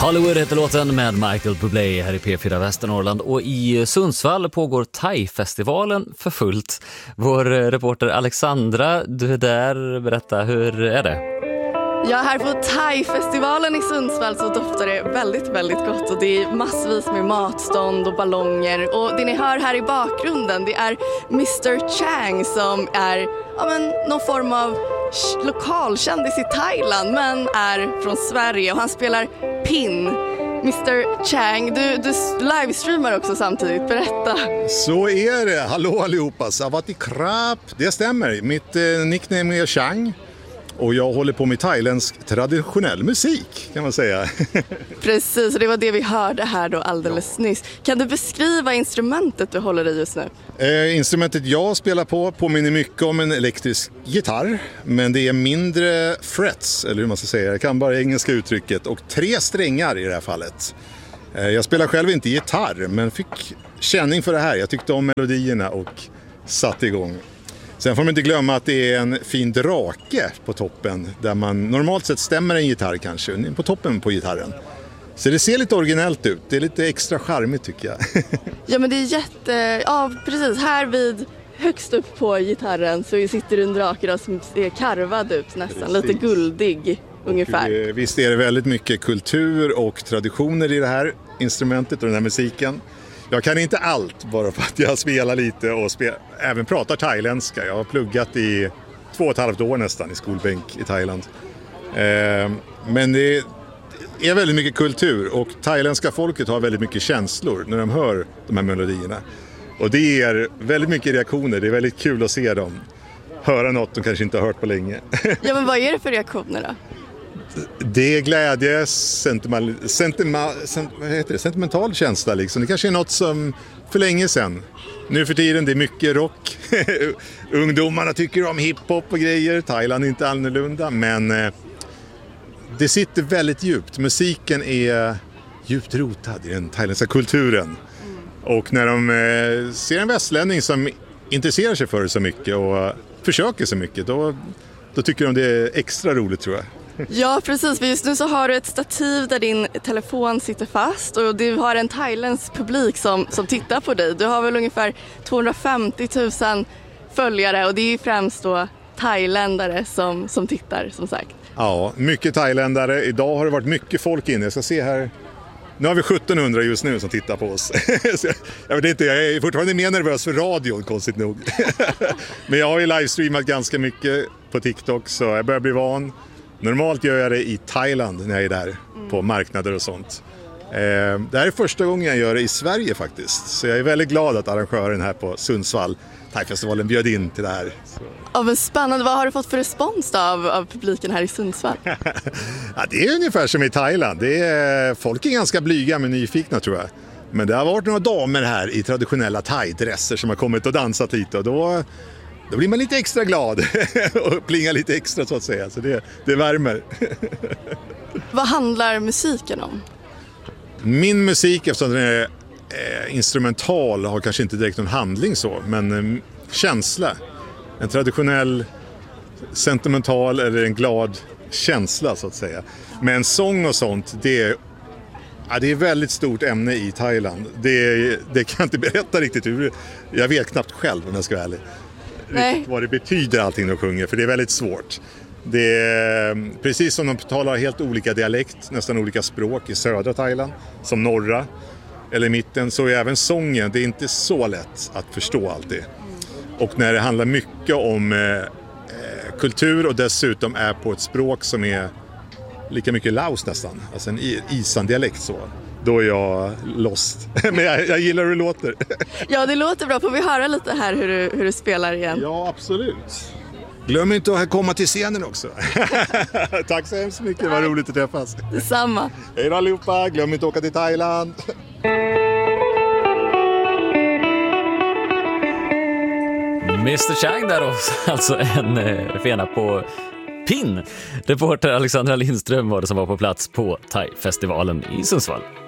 Hollywood heter låten med Michael Bublé här i P4 Västernorrland, och i Sundsvall pågår Thai-festivalen för fullt. Vår reporter Alexandra, du är där. Berätta, hur är det? Ja, här på Thai-festivalen i Sundsvall så doftar det väldigt, väldigt gott, och det är massvis med matstånd och ballonger. Och det ni hör här i bakgrunden, det är Mr. Chang som är någon form av lokalkändis i Thailand men är från Sverige, och han spelar pin. Mr. Chang, du livestreamar också samtidigt, berätta. Så är det, hallå allihopa, Savati Krap, det stämmer. Mitt nickname är Chang. Och jag håller på med thailändsk traditionell musik, kan man säga. Precis, och det var det vi hörde här då alldeles nyss. Kan du beskriva instrumentet du håller i just nu? Instrumentet jag spelar på påminner mycket om en elektrisk gitarr. Men det är mindre frets, eller hur man ska säga. Jag kan bara engelska uttrycket. Och 3 strängar i det här fallet. Jag spelar själv inte gitarr, men fick känning för det här. Jag tyckte om melodierna och satte igång. Sen får man inte glömma att det är en fin drake på toppen, där man normalt sett stämmer en gitarr kanske, på toppen på gitarren. Så det ser lite originellt ut, det är lite extra charmigt tycker jag. Ja, men det är ja precis, här vid högst upp på gitarren så sitter en drake då, som är karvad ut nästan, precis. Lite guldig ungefär. Och visst är det väldigt mycket kultur och traditioner i det här instrumentet och den här musiken. Jag kan inte allt, bara för att jag spelar lite och även pratar thailändska. Jag har pluggat i 2,5 år nästan i skolbänk i Thailand. Men det är väldigt mycket kultur, och thailändska folket har väldigt mycket känslor när de hör de här melodierna. Och det ger väldigt mycket reaktioner, det är väldigt kul att se dem höra något de kanske inte har hört på länge. Ja, men vad är det för reaktioner då? Det är glädje, sentimental känsla liksom. Det kanske är något som för länge sedan. Nu för tiden det är mycket rock. Ungdomarna tycker om hiphop och grejer. Thailand är inte annorlunda, men det sitter väldigt djupt. Musiken är djupt rotad i den thailändska kulturen. Och när de ser en västlänning som intresserar sig för det så mycket och försöker så mycket, då tycker de det är extra roligt, tror jag. Ja, precis. För just nu så har du ett stativ där din telefon sitter fast, och du har en thailändsk publik som tittar på dig. Du har väl ungefär 250 000 följare, och det är ju främst då thailändare som tittar, som sagt. Ja, mycket thailändare. Idag har det varit mycket folk inne. Jag ska se här. Nu har vi 1700 just nu som tittar på oss. Jag vet inte, jag är fortfarande mer nervös för radion, konstigt nog. Men jag har ju livestreamat ganska mycket på TikTok, så jag börjar bli van. Normalt gör jag det i Thailand när jag är där på marknader och sånt. Det här är första gången jag gör det i Sverige faktiskt. Så jag är väldigt glad att arrangören här på Sundsvall, Thai-festivalen, bjöd in till det här. Ja, men spännande. Vad har du fått för respons då av publiken här i Sundsvall? Ja, det är ungefär som i Thailand. Folk är ganska blyga men nyfikna, tror jag. Men det har varit några damer här i traditionella thai-dresser som har kommit och dansat lite, och då blir man lite extra glad och plingar lite extra, så att säga. Så det värmer. Vad handlar musiken om? Min musik, eftersom den är instrumental, har kanske inte direkt någon handling så, men känsla. En traditionell, sentimental eller en glad känsla, så att säga. Men sång och sånt, det är väldigt stort ämne i Thailand. Det kan jag inte berätta riktigt hur. Jag vet knappt själv, om jag ska vara ärlig. Vad det betyder allting de sjunger, för det är väldigt svårt. Det är precis som de talar helt olika dialekt, nästan olika språk i södra Thailand som norra eller mitten, så är även sången, det är inte så lätt att förstå alltid. Och när det handlar mycket om kultur och dessutom är på ett språk som är lika mycket laos nästan, alltså en isan-dialekt, så då är jag lost. Men jag gillar hur det låter. Ja, det låter bra. Får vi höra lite här hur du spelar igen? Ja, absolut. Glöm inte att komma till scenen också. Tack så hemskt mycket, det var roligt att träffas. Detsamma. Hej då allihopa, glöm inte att åka till Thailand. Mr. Chang där också, alltså en fena på pin. Reporter Alexandra Lindström var det som var på plats på Thai-festivalen i Sundsvall.